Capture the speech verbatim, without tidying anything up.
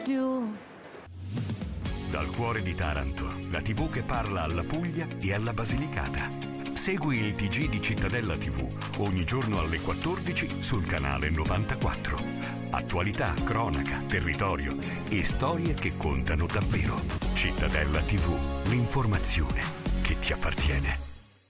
più. Dal cuore di Taranto, la tivù che parla alla Puglia e alla Basilicata. Segui il T G di Cittadella tivù ogni giorno alle quattordici sul canale novantaquattro. Attualità, cronaca, territorio e storie che contano davvero. Cittadella tivù, l'informazione che ti appartiene.